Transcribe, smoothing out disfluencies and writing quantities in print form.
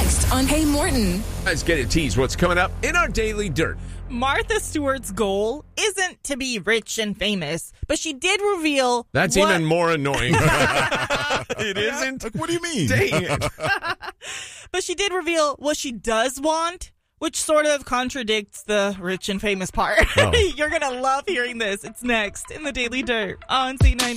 next on Hey Morton. Let's get a tease. What's coming up in our Daily Dirt? Martha Stewart's goal isn't to be rich and famous, but she did reveal That's even more annoying. It isn't? What do you mean? Dang it. But she did reveal what she does want, which sort of contradicts the rich and famous part. Oh. You're going to love hearing this. It's next in the Daily Dirt on C90.